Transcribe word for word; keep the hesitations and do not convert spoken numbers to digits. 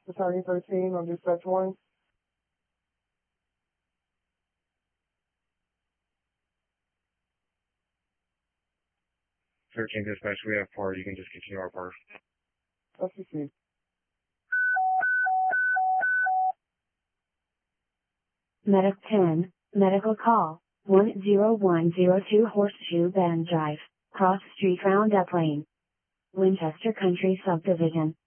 Attorney thirteen on dispatch one. thirteen dispatch, we have par. You can just continue our par. Let's see. Medic ten, medical call, one zero one zero two Horseshoe Bend Drive, Cross Street Roundup Lane, Winchester Country Subdivision.